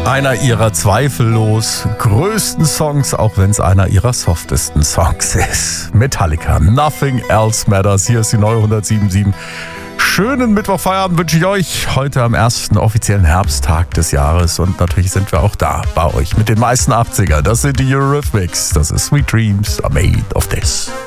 Einer ihrer zweifellos größten Songs, auch wenn es einer ihrer softesten Songs ist. Metallica, Nothing Else Matters. Hier ist die neue 107.7. Schönen Mittwochfeierabend wünsche ich euch heute am ersten offiziellen Herbsttag des Jahres. Und natürlich sind wir auch da bei euch mit den meisten 80er. Das sind die Eurythmics. Das ist Sweet Dreams Are Made of This.